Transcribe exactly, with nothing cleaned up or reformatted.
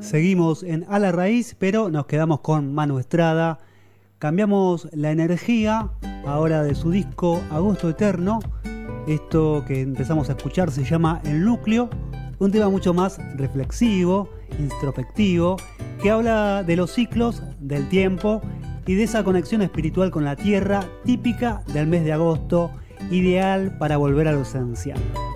Seguimos en A la Raíz, pero nos quedamos con Manu Estrada. Cambiamos la energía ahora de su disco Agosto Eterno. Esto que empezamos a escuchar se llama El Núcleo, un tema mucho más reflexivo, introspectivo, que habla de los ciclos, del tiempo y de esa conexión espiritual con la tierra típica del mes de agosto, ideal para volver a lo esencial.